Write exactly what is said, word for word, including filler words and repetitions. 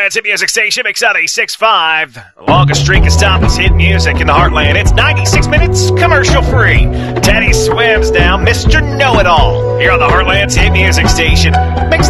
Heartland's hit music station, Mix ninety-six point five. The longest streak of topless hit music in the Heartland. It's ninety-six minutes, commercial-free. Teddy swims down, Mister Know-It-All. Here on the Heartland's hit music station, Mix